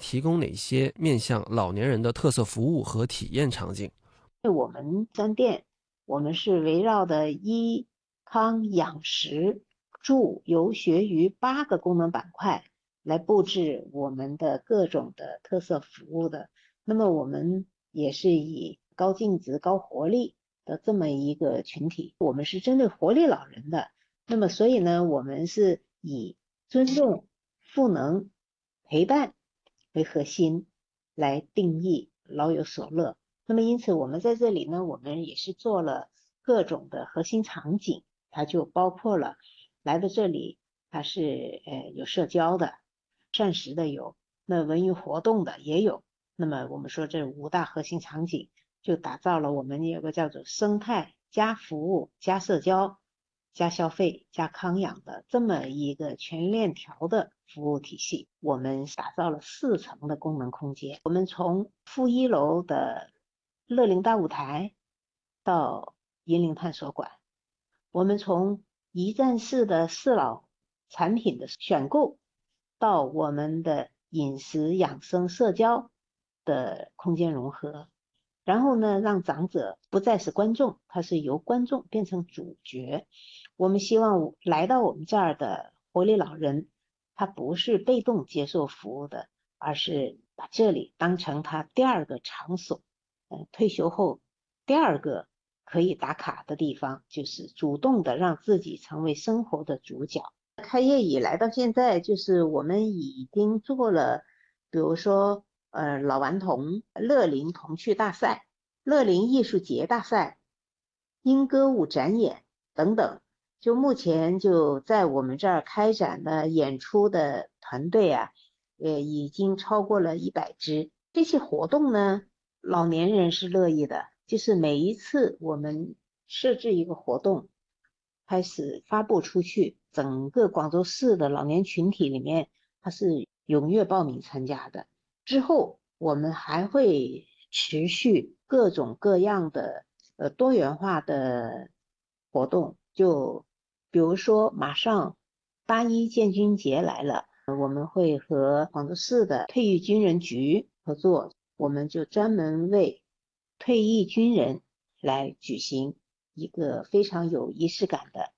提供哪些面向老年人的特色服务和体验场景？ 我们3店，我们是围绕的医、康、养、食、住、游、学于8个功能板块来布置我们的各种的特色服务的。那么我们也是以高净值、高活力的这么一个群体，我们是针对活力老人的。那么所以呢，我们是以尊重、赋能、陪伴为核心来定义老有所乐。那么因此我们在这里呢，我们也是做了各种的核心场景，它就包括了来到这里，它是有社交的，膳食的有，那文娱活动的也有。那么我们说这5大核心场景，就打造了我们有个叫做生态加服务加社交加消费加康养的这么一个全链条的服务体系。我们打造了4层的功能空间，我们从负1楼的乐龄大舞台到银龄探索馆，我们从一站式的适老产品的选购到我们的饮食养生社交的空间融合，然后呢，让长者不再是观众，他是由观众变成主角。我们希望来到我们这儿的活力老人，他不是被动接受服务的，而是把这里当成他第2个场所，退休后第2个可以打卡的地方，就是主动的让自己成为生活的主角。开业以来到现在，就是我们已经做了，比如说老顽童乐龄童趣大赛、乐龄艺术节大赛、英歌舞展演等等。就目前就在我们这儿开展的演出的团队啊，已经超过了100支。这些活动呢，老年人是乐意的，就是每一次我们设置一个活动，开始发布出去，整个广州市的老年群体里面，他是踊跃报名参加的。之后我们还会持续各种各样的多元化的活动，就比如说马上8·1建军节来了，我们会和广州市的退役军人局合作，我们就专门为退役军人来举行一个非常有仪式感的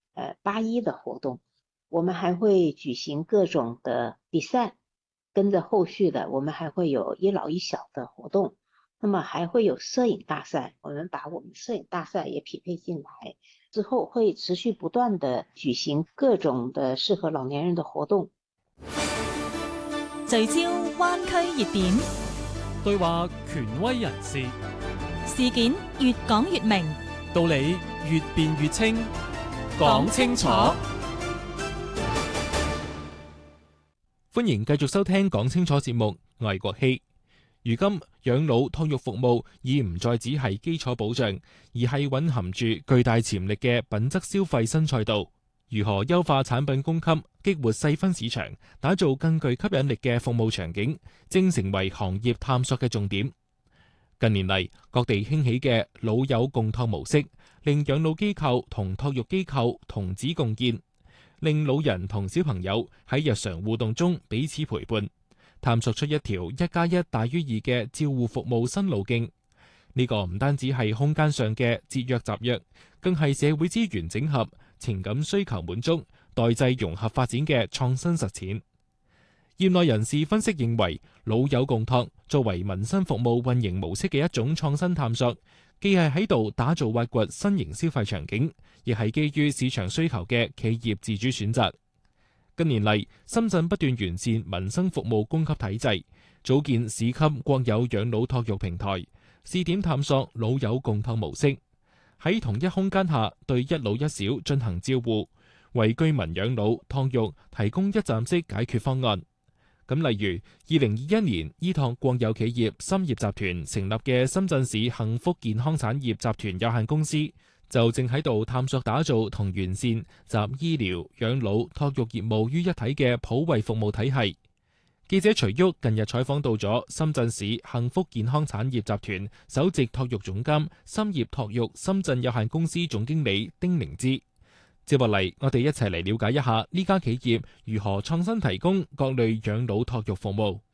8·1的活动。我们还会举行各种的比赛，跟着后续的我们还会有一老一小的活动，那么还会有摄影大赛，我们把我们摄影大赛也匹配进來，之後會持續不斷地舉行各種的適合老年人的活動。 聚焦灣區熱點， 對話權威人士， 事件越講越明， 道理越辯越清，講清楚。歡迎繼續收聽講清楚節目，我係國希。如今養老託育服務已唔再只係基礎保障，而係蘊含住巨大潛力嘅品質消費新賽道。如何優化產品供給，激活細分市場，打造更具吸引力嘅服務場景，正成為行業探索嘅重點。近年嚟，各地興起嘅老友共託模式，令養老機構同託育機構同址共建，令老人同小朋友喺日常互動中彼此陪伴，探索出一條1+1大於2嘅照護服務新路徑。呢個唔單止係空間上嘅節約集約，更係社會資源整合、情感需求滿足、代際融合發展嘅創新實踐。業內人士分析認為，老友共託作為民生服務運營模式嘅一種創新探索，既係喺度打造挖掘新型消費場景，亦係基於市場需求嘅企業自主選擇。近年嚟，深圳不斷完善民生服務供給體制，組建市級國有養老託育平台，試點探索老友共託模式，喺同一空間下對一老一小進行照護，為居民養老託育提供一站式解決方案。咁例如2021年依託國有企業深業集團成立嘅深圳市幸福健康產業集團有限公司，就正喺度探索打造同完善集醫療、養老、託育業務於一體嘅普惠服務體系。記者徐旭近日採訪到咗深圳市幸福健康產業集團首席託育總監、深業託育深圳有限公司總經理丁明芝。接落嚟，我哋一齊嚟了解一下呢家企業如何創新提供各類養老託育服務。